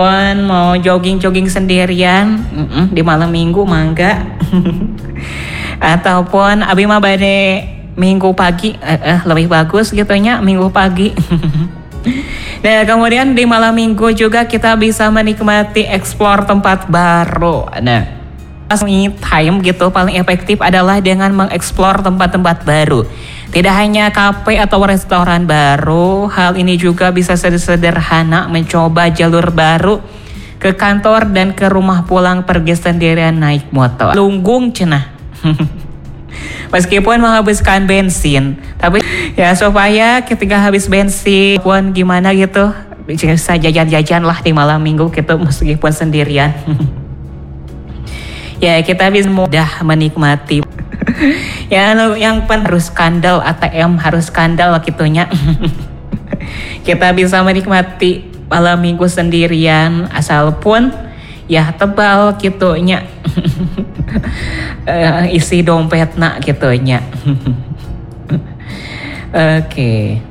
Mau jogging-jogging sendirian di malam minggu mangga. Ataupun abi mah bade minggu pagi lebih bagus gitunya minggu pagi. Nah kemudian di malam minggu juga kita bisa menikmati explore tempat baru. Nah me time gitu paling efektif adalah dengan mengeksplor tempat-tempat baru. Tidak hanya kafe atau restoran baru, hal ini juga bisa sederhana mencoba jalur baru ke kantor dan ke rumah pulang pergi sendirian naik motor. Lunggung cenah. Meskipun menghabiskan bensin, tapi ya supaya ketika habis bensin pun gimana gitu, bisa jajan-jajan lah di malam minggu gitu meskipun sendirian. Ya kita bisa mudah menikmati. Ya yang harus skandal ATM harus skandal gitunya. Kita bisa menikmati malam minggu sendirian asalpun ya tebal gitunya. Isi dompetna gitunya. Oke.